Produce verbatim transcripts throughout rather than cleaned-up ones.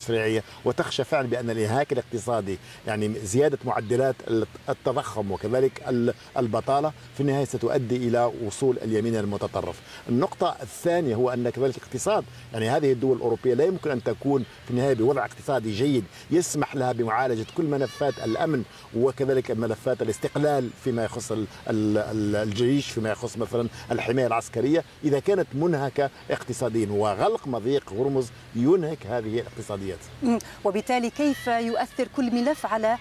التشريعية، وتخشى فعلا بأن الانهاك الاقتصادي يعني زيادة معدلات التضخم وكذلك البطالة في النهاية ستؤدي إلى وصول اليمين المتطرف. النقطة الثانية هو أن كذلك اقتصاد يعني هذه الدول الأوروبية لا يمكن أن تكون في النهاية بوضع اقتصادي جيد يسمح لها بمعالجة كل ملفات الأمن وكذلك ملفات الاستقلال فيما يخص الجيش، فيما يخص مثلا الحماية العسكرية، إذا كانت منهكة اقتصاديا، وغلق مضيق هرمز ينهك هذه الاقتصاديات. وبالتالي كيف يؤثر كل ملف على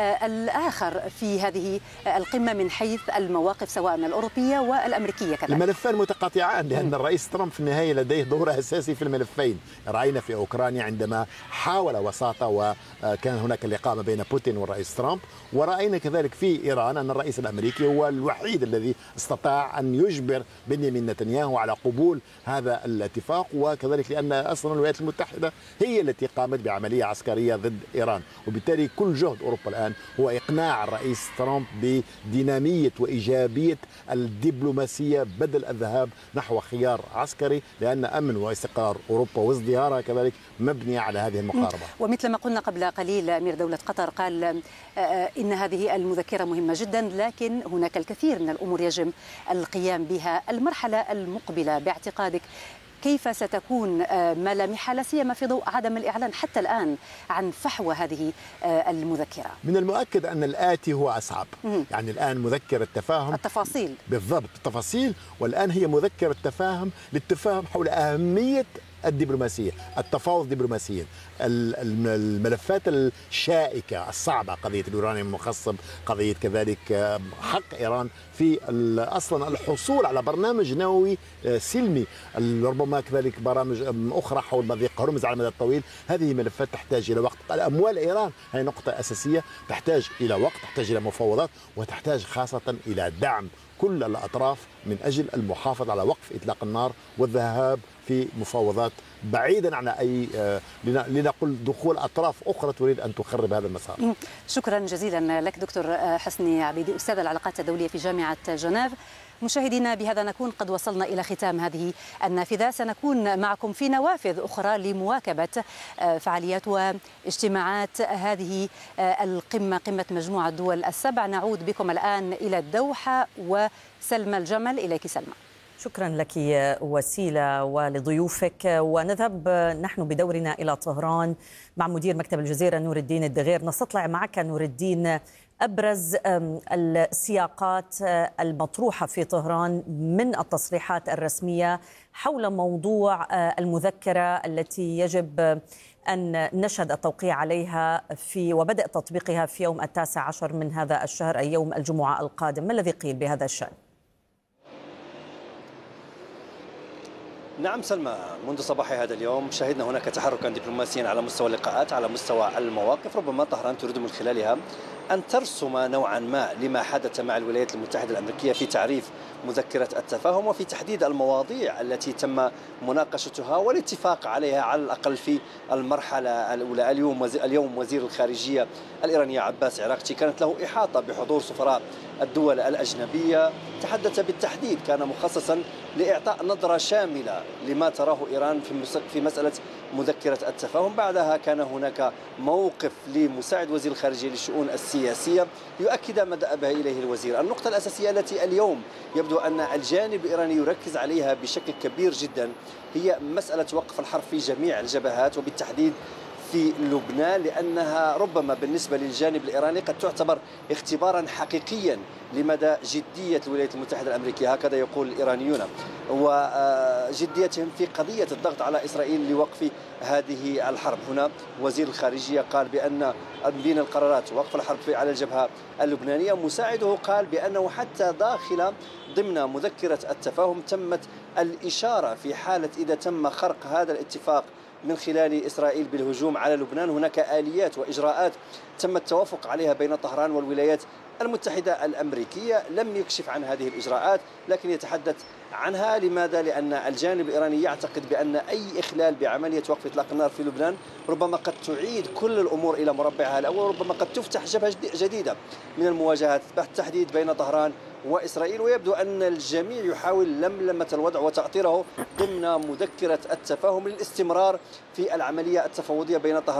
الآخر في هذه القمة من حيث المواقف سواء الأوروبية والأمريكية كذلك؟ الملفان متقاطعان، لأن الرئيس ترامب في النهاية لديه دور أساسي في الملفين. رأينا في أوكرانيا عندما حاول وساطة وكان هناك لقاء ما بين بوتين والرئيس ترامب، ورأينا كذلك في إيران أن الرئيس الأمريكي هو الوحيد الذي استطاع أن يجبر بنيامين نتنياهو على قبول هذا الاتفاق، وكذلك لأن أصلا الولايات المتحدة هي التي قامت بعملية عسكرية ضد إيران، وبالتالي كل جهد أوروبا الآن هو إقناع الرئيس ترامب بدينامية وإيجابية الدبلوماسية بدل الذهاب نحو خيار عسكري، لأن أمن واستقرار أوروبا وازدهارها كذلك مبنية على هذه المقاربة. ومثل ما قلنا قبل قليل أمير دولة قطر قال إن هذه المذكرة مهمة جدا، لكن هناك الكثير من الأمور يجب القيام بها. المرحلة المقبلة باعتقادك كيف ستكون ملامحها، لا سيما في ضوء عدم الإعلان حتى الآن عن فحوى هذه المذكرة؟ من المؤكد أن الآتي هو أصعب. يعني الآن مذكرة تفاهم التفاصيل بالضبط التفاصيل، والآن هي مذكرة تفاهم للتفاهم حول أهمية الدبلوماسية، التفاوض دبلوماسيا، الملفات الشائكة الصعبة، قضية اليورانيوم المخصب، قضية كذلك حق إيران في أصلا الحصول على برنامج نووي سلمي، ربما كذلك برامج أخرى حول مضيق هرمز على المدى الطويل. هذه ملفات تحتاج إلى وقت. أموال إيران هي نقطة أساسية، تحتاج إلى وقت، تحتاج إلى مفاوضات، وتحتاج خاصة إلى دعم كل الأطراف من أجل المحافظة على وقف إطلاق النار والذهاب في مفاوضات بعيدا عن أي لنقل دخول أطراف أخرى تريد أن تخرب هذا المسار. شكرا جزيلا لك دكتور حسني عبيدي، أستاذ العلاقات الدولية في جامعة جنيف. مشاهدينا بهذا نكون قد وصلنا إلى ختام هذه النافذة، سنكون معكم في نوافذ أخرى لمواكبة فعاليات واجتماعات هذه القمة، قمة مجموعة الدول السبع. نعود بكم الآن إلى الدوحة وسلمى الجمل. إليك سلمى. شكرا لك وسيلة ولضيوفك، ونذهب نحن بدورنا إلى طهران مع مدير مكتب الجزيرة نور الدين الدغير. نستطلع معك نور الدين أبرز السياقات المطروحة في طهران من التصريحات الرسمية حول موضوع المذكرة التي يجب أن نشهد التوقيع عليها في وبدأ تطبيقها في يوم التاسع عشر من هذا الشهر، أي يوم الجمعة القادم. ما الذي قيل بهذا الشأن؟ نعم سلمى، منذ صباح هذا اليوم شهدنا هناك تحركا دبلوماسيا على مستوى اللقاءات، على مستوى المواقف. ربما طهران تريد من خلالها أن ترسم نوعا ما لما حدث مع الولايات المتحدة الأمريكية في تعريف مذكرة التفاهم وفي تحديد المواضيع التي تم مناقشتها والاتفاق عليها على الأقل في المرحلة الأولى. اليوم اليوم وزير الخارجية الإيرانية عباس عراقتي كانت له إحاطة بحضور سفراء الدول الأجنبية، تحدث بالتحديد، كان مخصصا لإعطاء نظرة شاملة لما تراه إيران في في مسألة مذكرة التفاهم. بعدها كان هناك موقف لمساعد وزير الخارجية للشؤون السياسية يؤكد ما ذهب إليه الوزير. النقطة الأساسية التي اليوم يبدو أن الجانب الإيراني يركز عليها بشكل كبير جدا هي مسألة وقف الحرب في جميع الجبهات، وبالتحديد في لبنان، لأنها ربما بالنسبة للجانب الإيراني قد تعتبر اختبارا حقيقيا لمدى جدية الولايات المتحدة الأمريكية، هكذا يقول الإيرانيون، وجديتهم في قضية الضغط على إسرائيل لوقف هذه الحرب. هنا وزير الخارجية قال بأن بين القرارات وقف الحرب على الجبهة اللبنانية. مساعده قال بأنه حتى داخل ضمن مذكرة التفاهم تمت الإشارة في حالة إذا تم خرق هذا الاتفاق من خلال إسرائيل بالهجوم على لبنان، هناك آليات وإجراءات تم التوافق عليها بين طهران والولايات المتحدة الأمريكية. لم يكشف عن هذه الإجراءات لكن يتحدث عنها. لماذا؟ لأن الجانب الإيراني يعتقد بأن أي إخلال بعملية وقف إطلاق النار في لبنان ربما قد تعيد كل الأمور إلى مربعها الأول، ربما قد تفتح جبهة جديدة من المواجهات بالتحديد بين طهران وإسرائيل. ويبدو أن الجميع يحاول لملمة الوضع وتأطيره ضمن مذكرة التفاهم للاستمرار في العملية التفاوضية بين طهران